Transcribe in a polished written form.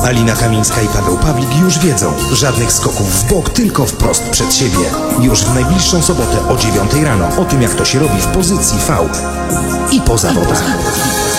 Alina Kamińska i Paweł Pawlik już wiedzą. Żadnych skoków w bok, tylko wprost przed siebie. Już w najbliższą sobotę o 9 rano. O tym, jak to się robi w pozycji V. I po zawodach.